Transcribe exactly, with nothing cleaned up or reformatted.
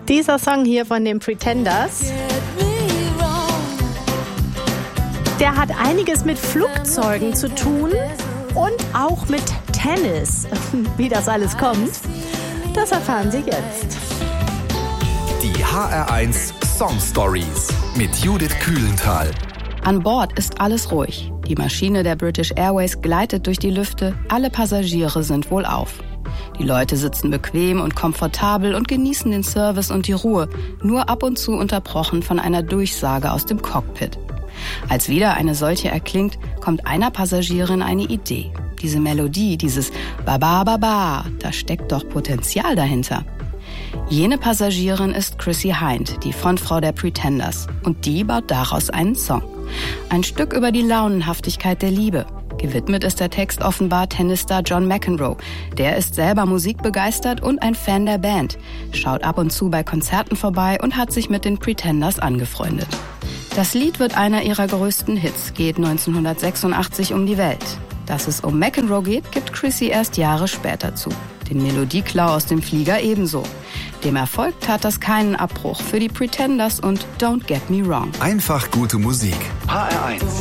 Dieser Song hier von den Pretenders, der hat einiges mit Flugzeugen zu tun und auch mit Tennis. Wie das alles kommt, das erfahren Sie jetzt. Die H R eins Song Stories mit Judith Kühlenthal. An Bord ist alles ruhig. Die Maschine der British Airways gleitet durch die Lüfte. Alle Passagiere sind wohlauf. Die Leute sitzen bequem und komfortabel und genießen den Service und die Ruhe, nur ab und zu unterbrochen von einer Durchsage aus dem Cockpit. Als wieder eine solche erklingt, kommt einer Passagierin eine Idee. Diese Melodie, dieses Ba-ba-ba-ba, da steckt doch Potenzial dahinter. Jene Passagierin ist Chrissie Hynde, die Frontfrau der Pretenders. Und die baut daraus einen Song. Ein Stück über die Launenhaftigkeit der Liebe. Gewidmet ist der Text offenbar Tennisstar John McEnroe. Der ist selber musikbegeistert und ein Fan der Band. Schaut ab und zu bei Konzerten vorbei und hat sich mit den Pretenders angefreundet. Das Lied wird einer ihrer größten Hits, geht neunzehnhundertsechsundachtzig um die Welt. Dass es um McEnroe geht, gibt Chrissie erst Jahre später zu. Den Melodieklau aus dem Flieger ebenso. Dem Erfolg tat das keinen Abbruch für die Pretenders und Don't Get Me Wrong. Einfach gute Musik. H R eins.